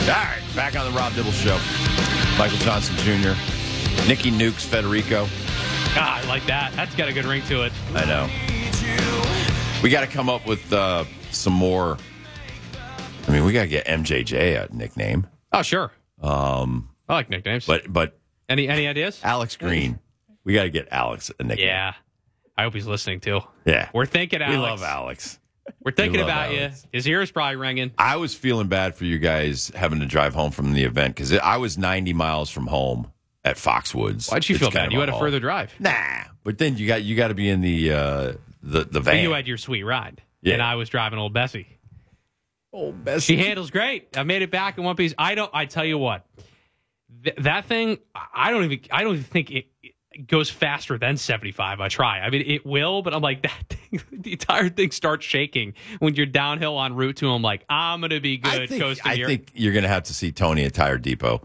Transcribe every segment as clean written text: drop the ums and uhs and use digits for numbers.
right, back on the Rob Dibble Show. Michael Johnson Jr., Nikki Nukes, Federico. God, I like that. That's got a good ring to it. I know. We got to come up with some more. I mean, we got to get MJJ a nickname. Oh, sure. I like nicknames. But any ideas? Alex Green. We got to get Alex a nickname. Yeah. I hope he's listening, too. Yeah. We're thinking, Alex. We love Alex. We're thinking about Alex. you. His ears probably ringing. I was feeling bad for you guys having to drive home from the event because I was 90 miles from home at Foxwoods. Why'd you feel bad? You had a further drive. Nah, but then you got to be in the van. But you had your sweet ride, and I was driving old Bessie. Old Bessie. She handles great. I made it back in one piece. I tell you what, that thing. I don't even think it goes faster than 75. I try. I mean, it will, but I'm like, that thing, the entire thing starts shaking when you're downhill on route 2. I'm like, I'm going to be good coasting here. I think you're going to have to see Tony at Tire Depot.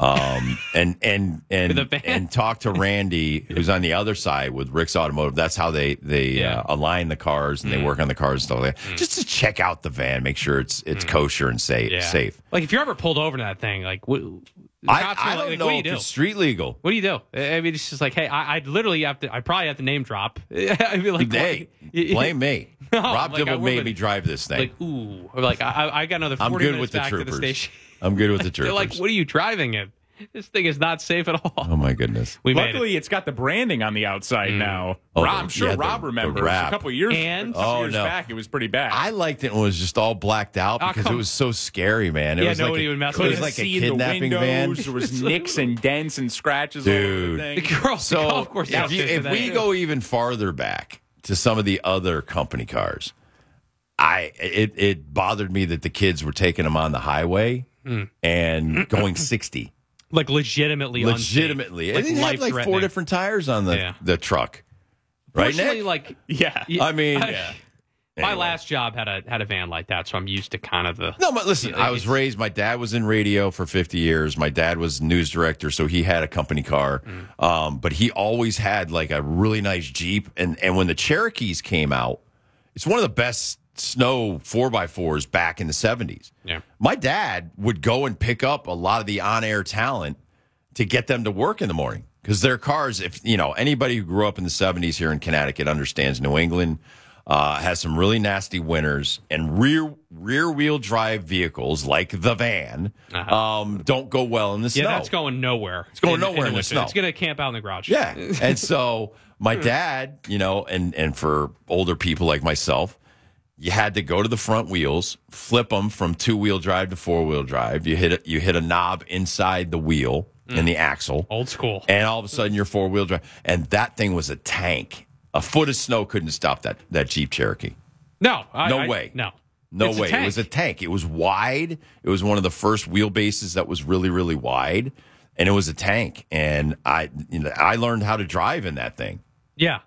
And talk to Randy, who's on the other side with Rick's Automotive. That's how they align the cars and they work on the cars and stuff like that. Just to check out the van, make sure it's kosher and safe. Like if you're ever pulled over to that thing, like I don't know if it's street legal. What do you do? I mean, it's just like, hey, I'd literally have to. I probably have to name drop. I'd be like, hey, blame me. No, Rob like, Dibble made me drive this thing. Like, ooh, or like I got another 40 minutes back to the station. I'm good with the troopers. They're like, what are you driving in? This thing is not safe at all. Oh, my goodness. Luckily, it's got the branding on the outside now. Oh, I'm sure Rob remembers. A couple years back, it was pretty bad. I liked it when it was just all blacked out because it was so scary, man. It was nobody like would mess with it. It was like a kidnapping van. There was nicks and dents and scratches all over the thing. Of course, if we go even farther back to some of the other company cars, it bothered me that the kids were taking them on the highway and going 60. Like legitimately. Unsafe. And it had like 4 different tires on the truck. Right, Nick? I mean, my last job had a van like that, so I'm used to kind of the. No, but listen, I was raised. My dad was in radio for 50 years. My dad was news director, so he had a company car. But he always had like a really nice Jeep. And when the Cherokees came out, it's one of the best snow 4x4s back in the 70s. Yeah. My dad would go and pick up a lot of the on-air talent to get them to work in the morning because their cars, if anybody who grew up in the 70s here in Connecticut understands New England has some really nasty winters, and rear wheel drive vehicles like the van don't go well in the snow. Yeah, that's going nowhere. It's going nowhere in the snow. It's going to camp out in the garage. Yeah. And so my dad, and for older people like myself, you had to go to the front wheels, flip them from 2-wheel drive to 4-wheel drive. You hit a knob inside the wheel in the axle. Old school. And all of a sudden you're 4-wheel drive. And that thing was a tank. A foot of snow couldn't stop that Jeep Cherokee. No. No way. No way. It was a tank. It was wide. It was one of the first wheelbases that was really, really wide. And it was a tank. And I learned how to drive in that thing. Yeah.